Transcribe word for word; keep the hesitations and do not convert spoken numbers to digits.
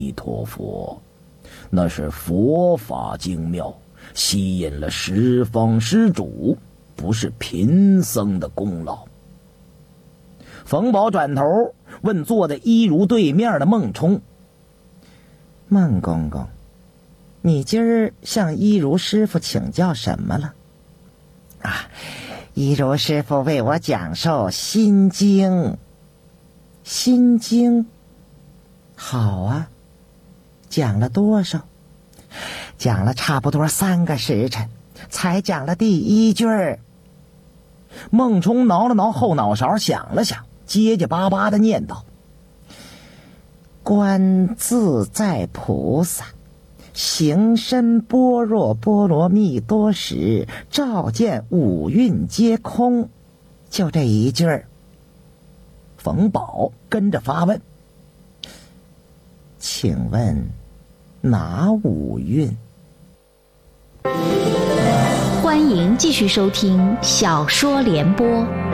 弥陀佛，那是佛法精妙，吸引了十方施主，不是贫僧的功劳。冯宝转头问坐在一如对面的孟冲： 孟公公，你今儿向一如师傅请教什么了？啊，一如师傅为我讲授心经。心经？好啊，讲了多少？讲了差不多三个时辰，才讲了第一句儿。 孟冲挠了挠后脑勺，想了想，结结巴巴的念道： 观自在菩萨行深般若波罗蜜多时，照见五蕴皆空。就这一句儿。 冯宝跟着发问： 请问哪五蕴？ 欢迎继续收听小说联播。